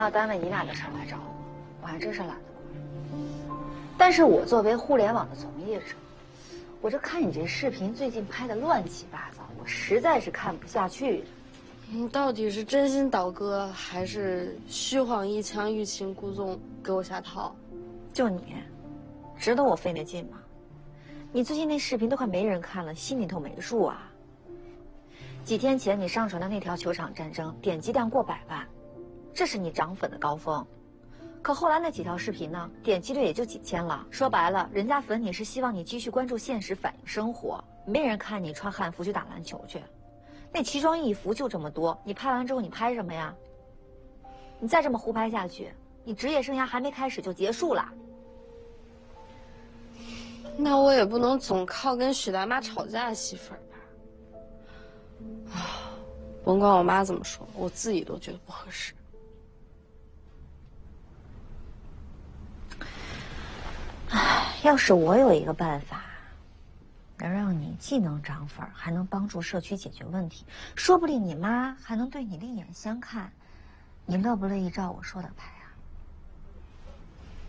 要单位你俩的事儿来找我还真是懒得管。但是我作为互联网的从业者，我这看你这视频最近拍的乱七八糟，我实在是看不下去。 你到底是真心倒戈，还是虚晃一枪、欲擒故纵，给我下套？ 就你，值得我费那劲吗？你最近那视频都快没人看了，心里头没数啊？几天前你上传的那条球场战争，点击量过100万，这是你涨粉的高峰。可后来那几条视频呢，点击率也就几千了。说白了，人家粉你是希望你继续关注现实，反映生活，没人看你穿汉服去打篮球去。那奇装异服就这么多，你拍完之后你拍什么呀？你再这么胡拍下去，你职业生涯还没开始就结束了。 那我也不能总靠跟许大妈吵架吸粉吧？啊，甭管我妈怎么说，我自己都觉得不合适。 唉，要是我有一个办法，能让你既能涨粉，还能帮助社区解决问题，说不定你妈还能对你另眼相看。你乐不乐意照我说的拍？